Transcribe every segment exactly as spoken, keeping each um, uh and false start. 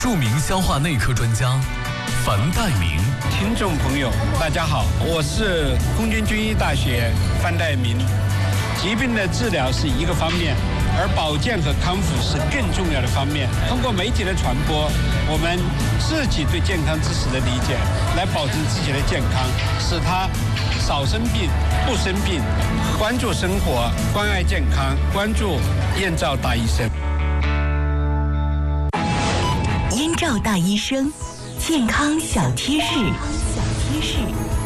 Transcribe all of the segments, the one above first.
著名消化内科专家樊岱明。 听众朋友，大家好，我是空军军医大学樊岱明。疾病的治疗是一个方面，而保健和康复是更重要的方面。通过媒体的传播，我们自己对健康知识的理解，来保证自己的健康，使他少生病、不生病。关注生活，关爱健康，关注燕赵大医生。 燕赵大医生，健康小贴士。小贴士。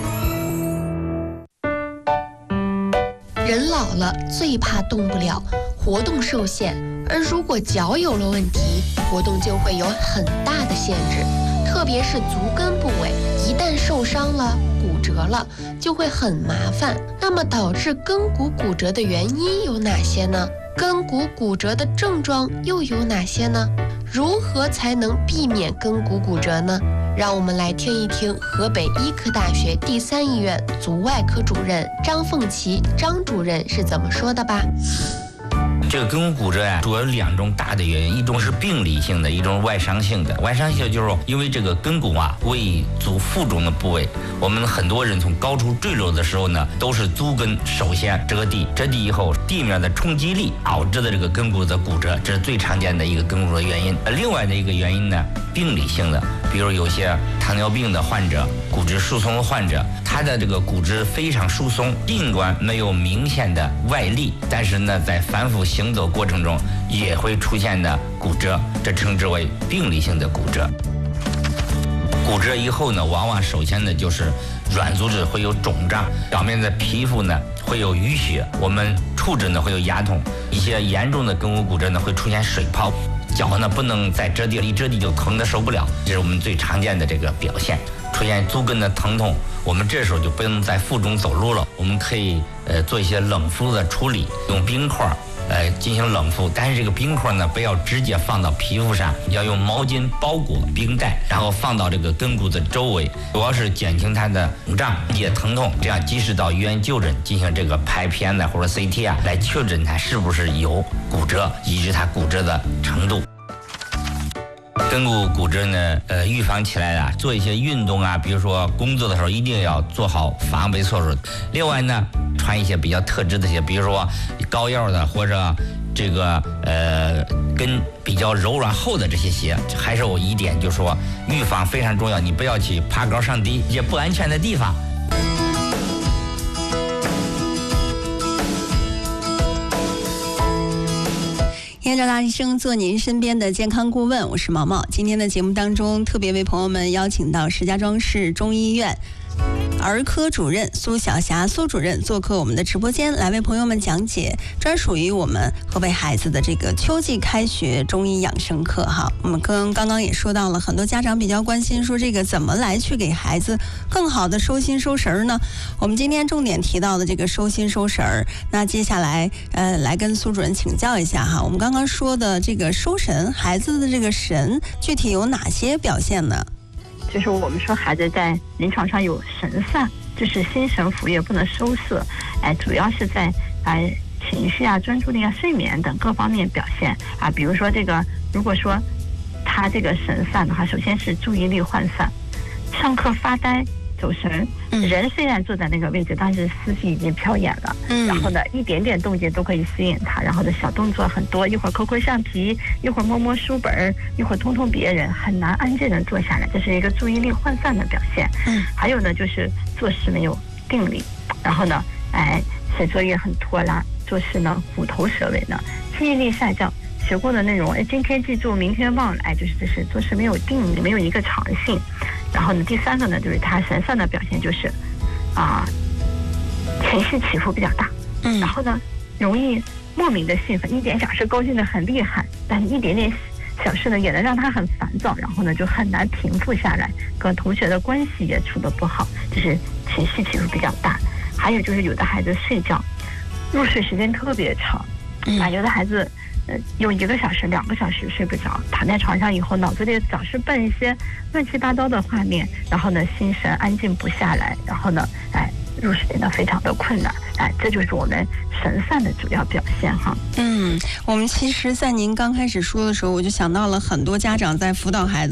人老了最怕动不了，活动受限，而如果脚有了问题，活动就会有很大的限制，特别是足跟部位，一旦受伤了、骨折了，就会很麻烦。那么导致跟骨骨折的原因有哪些呢？跟骨骨折的症状又有哪些呢？如何才能避免跟骨骨折呢？让我们来听一听河北医科大学第三医院足外科主任张凤琪张主任是怎么说的吧。 这个跟骨骨折呀、啊，主要有两种大的原因，一种是病理性的，一种是外伤性的。外伤性就是说，因为这个跟骨啊为足腹中的部位，我们很多人从高处坠落的时候呢，都是足跟首先着地，着地以后地面的冲击力导致的这个跟骨的骨折，这是最常见的一个跟骨的原因。另外的一个原因呢，病理性的，比如有些糖尿病的患者、骨质疏松的患者，他的这个骨质非常疏松，尽管没有明显的外力，但是呢，在反复行走过程中也会出现的骨折，这称之为病理性的骨折。骨折以后呢，往往首先呢就是软组织会有肿胀，表面的皮肤呢会有淤血，我们触诊呢会有牙痛，一些严重的跟骨骨折呢会出现水泡，脚呢不能再着地，一着地就疼得受不了，这是我们最常见的这个表现。出现足跟的疼痛，我们这时候就不能在腹中走路了，我们可以呃做一些冷敷的处理，用冰块呃进行冷敷，但是这个冰块呢不要直接放到皮肤上，要用毛巾包裹冰袋，然后放到这个跟骨的周围，主要是减轻它的肿胀、解疼痛，这样及时到医院就诊进行这个拍片呢或者 C T 啊，来确诊它是不是有骨折，以及它骨折的程度。跟骨骨折呢，呃，预防起来啊，做一些运动啊，比如说工作的时候一定要做好防备措施。另外呢，穿一些比较特制的鞋，比如说高腰的或者这个呃跟比较柔软厚的这些鞋。还是有一点就是说，预防非常重要，你不要去爬高上低一些不安全的地方。 燕赵大医生做您身边的健康顾问，我是毛毛。今天的节目当中，特别为朋友们邀请到石家庄市中医院儿科主任苏晓霞苏主任做客我们的直播间，来为朋友们讲解专属于我们河北孩子的这个秋季开学中医养生课哈。我们刚刚刚也说到了，很多家长比较关心说这个怎么来去给孩子更好的收心收神呢？我们今天重点提到的这个收心收神，那接下来呃来跟苏主任请教一下哈。我们刚刚说的这个收神，孩子的这个神具体有哪些表现呢？ 就是我们说孩子在临床上有神散，就是心神浮跃不能收摄，哎，主要是在哎情绪啊、专注力啊、睡眠等各方面表现啊。比如说这个，如果说他这个神散的话，首先是注意力涣散，上课发呆走神，人虽然坐在那个位置，但是思绪已经飘远了。嗯，然后呢，一点点动静都可以吸引他，然后呢，小动作很多，一会儿抠抠橡皮，一会儿摸摸书本，一会儿通通别人，很难安静的坐下来，这是一个注意力涣散的表现。嗯，还有呢，就是做事没有定力，然后呢，哎，写作业很拖拉，做事呢虎头蛇尾呢，记忆力下降。学过的内容，哎，今天记住，明天忘了，哎，就是这是做事没有定力，没有一个长性。然后呢，第三个呢，就是他神散的表现就是，啊、呃，情绪起伏比较大，嗯，然后呢，容易莫名的兴奋，一点小事高兴的很厉害，但一点点小事呢也能让他很烦躁，然后呢就很难平复下来，跟同学的关系也处得不好，就是情绪起伏比较大。还有就是有的孩子睡觉，入睡时间特别长，啊，有的孩子。呃，有一个小时、两个小时睡不着，躺在床上以后，脑子里总是蹦一些乱七八糟的画面，然后呢，心神安静不下来，然后呢，哎，入睡呢非常的困难，哎，这就是我们神散的主要表现哈。 嗯，我们其实，在您刚开始说的时候，我就想到了很多家长在辅导孩子。